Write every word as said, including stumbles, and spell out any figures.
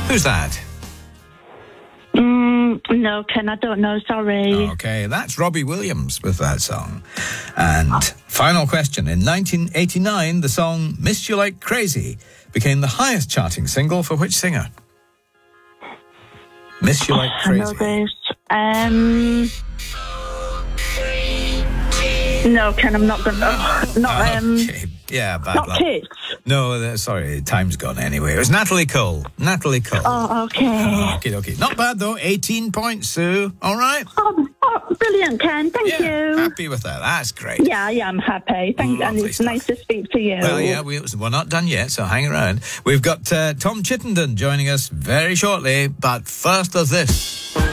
Who's that? Mm, no, Ken, I don't know. Sorry. Okay, that's Robbie Williams with that song. And final question. In nineteen eighty-nine, the song Missed You Like Crazy became the highest charting single for which singer? Miss You Like Crazy. I know this. Um, no, Ken, I'm not going to... Not, um, okay. Yeah, bad not luck. Kiss. No, uh, sorry, time's gone anyway. It was Natalie Cole. Natalie Cole. Oh, okay. Okay, okay. Not bad, though. eighteen points, Sue. All right? Oh, oh, brilliant, Ken. Thank yeah, you. Happy with that. That's great. Yeah, yeah, I'm happy. Thank you. And it's stuff. nice to speak to you. Well, yeah, we, we're not done yet, so hang around. We've got uh, Tom Chittenden joining us very shortly, but first of this.